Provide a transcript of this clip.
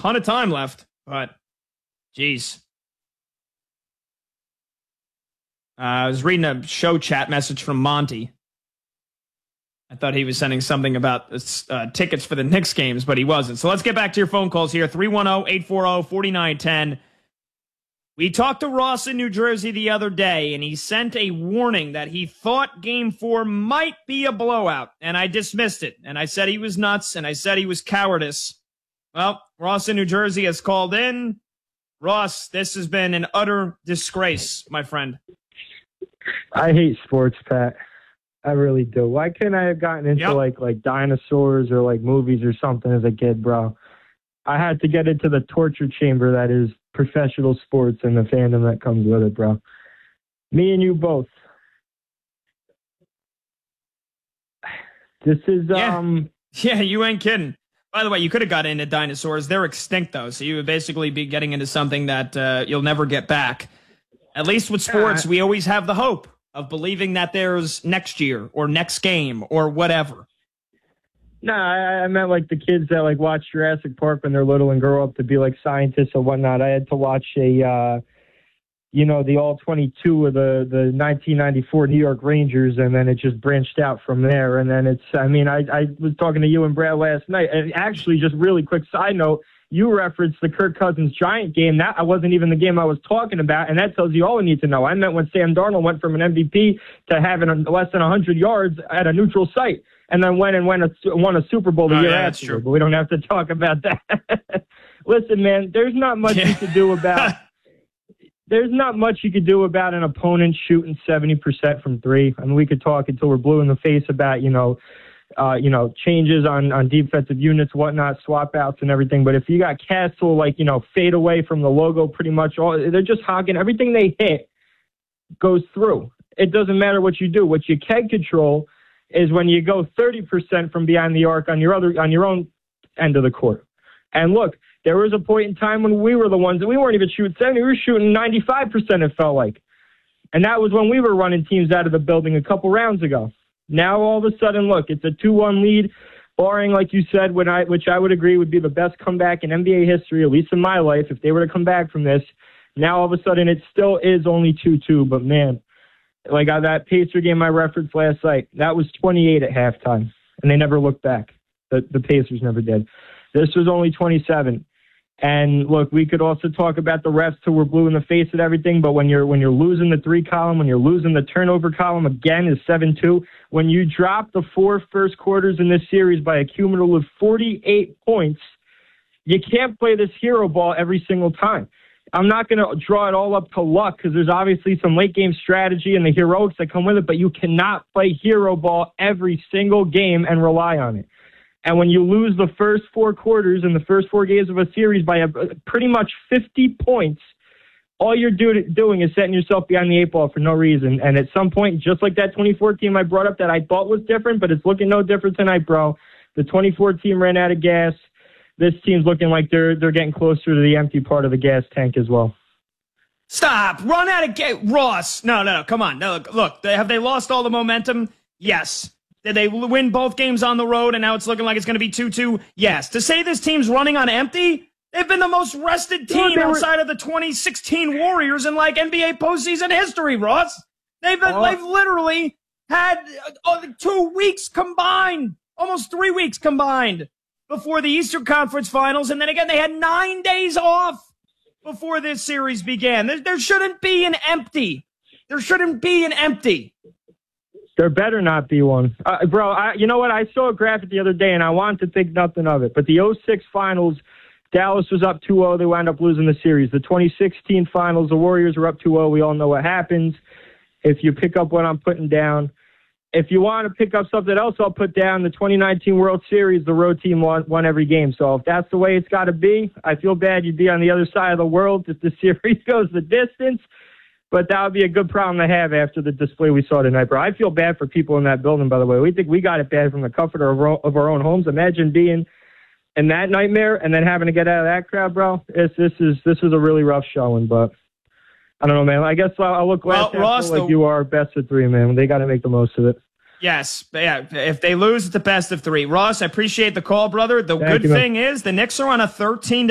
ton of time left, but geez. I was reading a show chat message from Monty. I thought he was sending something about tickets for the Knicks games, but he wasn't. So let's get back to your phone calls here. 310-840-4910. We talked to Ross in New Jersey the other day, and he sent a warning that he thought Game 4 might be a blowout, and I dismissed it. And I said he was nuts, and I said he was cowardice. Well, Ross in New Jersey has called in. Ross, this has been an utter disgrace, my friend. I hate sports, Pat. I really do. Why couldn't I have gotten into like dinosaurs or like movies or something as a kid, bro? I had to get into the torture chamber that is professional sports and the fandom that comes with it, bro. Me and you both. This is Yeah, you ain't kidding. By the way, you could have got into dinosaurs. They're extinct though, so you would basically be getting into something that you'll never get back. At least with sports, we always have the hope of believing that there's next year or next game or whatever. No, I meant like the kids that like watch Jurassic Park when they're little and grow up to be like scientists or whatnot. I had to watch the All-22 of the 1994 New York Rangers, and then it just branched out from there. And then I was talking to you and Brad last night, and actually, just really quick side note, you referenced the Kirk Cousins Giant game. That wasn't even the game I was talking about, and that tells you all you need to know. I meant when Sam Darnold went from an MVP to having less than 100 yards at a neutral site, and then won a Super Bowl the year after. True. But we don't have to talk about that. Listen, man, there's not much you could do about. There's not much you could do about an opponent shooting 70% from three. I mean, we could talk until we're blue in the face about changes on defensive units, whatnot, swap outs and everything. But if you got Castle, fade away from the logo, pretty much they're just hogging everything they hit goes through. It doesn't matter what you do. What you can control is when you go 30% from behind the arc on your own end of the court. And look, there was a point in time when we were the ones that we weren't even shooting 70. We were shooting 95%, it felt like. And that was when we were running teams out of the building a couple rounds ago. Now, all of a sudden, look, it's a 2-1 lead, barring, like you said, which I would agree would be the best comeback in NBA history, at least in my life, if they were to come back from this. Now, all of a sudden, it still is only 2-2. But, man, like that Pacer game I referenced last night, that was 28 at halftime, and they never looked back. The Pacers never did. This was only 27. And look, we could also talk about the refs who were blue in the face and everything, but when you're losing the three column, when you're losing the turnover column again is 7-2, when you drop the 4 first quarters in this series by a cumulative 48 points, you can't play this hero ball every single time. I'm not going to draw it all up to luck because there's obviously some late game strategy and the heroics that come with it, but you cannot play hero ball every single game and rely on it. And when you lose the first 4 quarters in the first 4 games of a series by pretty much 50 points, all you're doing is setting yourself behind the 8 ball for no reason. And at some point, just like that 24 team I brought up that I thought was different, but it's looking no different tonight, bro. The 24 team ran out of gas. This team's looking like they're getting closer to the empty part of the gas tank as well. Stop. Run out of gas. Ross. No. Come on. No, look, have they lost all the momentum? Yes. Did they win both games on the road, and now it's looking like it's going to be 2-2? Yes. To say this team's running on empty, they've been the most rested team outside of the 2016 Warriors in, NBA postseason history, Ross. They've literally had 2 weeks combined, almost 3 weeks combined before the Eastern Conference Finals, and then again they had 9 days off before this series began. There shouldn't be an empty. There shouldn't be an empty. There better not be one. Bro, you know what? I saw a graphic the other day, and I wanted to think nothing of it. But the 2006 Finals, Dallas was up 2-0. They wound up losing the series. The 2016 Finals, the Warriors were up 2-0. We all know what happens. If you pick up what I'm putting down. If you want to pick up something else, I'll put down the 2019 World Series. The road team won every game. So if that's the way it's got to be, I feel bad you'd be on the other side of the world if the series goes the distance. But that would be a good problem to have after the display we saw tonight, bro. I feel bad for people in that building, by the way. We think we got it bad from the comfort of our own homes. Imagine being in that nightmare and then having to get out of that crowd, bro. This was a really rough showing, but I don't know, man. I guess I'll look Ross, like you are best of 3, man. They got to make the most of it. Yes, yeah. If they lose, it's the best of 3. Ross, I appreciate the call, brother. The good thing is the Knicks are on a 13